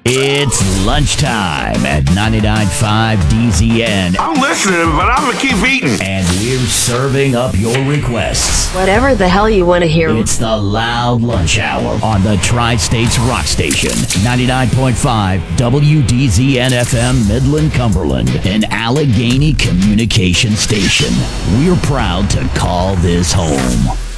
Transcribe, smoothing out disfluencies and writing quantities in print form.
It's lunchtime at 99.5 DZN, I'm listening, but I'm going to keep eating. and we're serving up your requests. Whatever the hell you want to hear. It's the Loud Lunch Hour on the Tri-States Rock Station, 99.5 WDZN FM Midland, Cumberland, an Allegheny communication station. We're proud to call this home.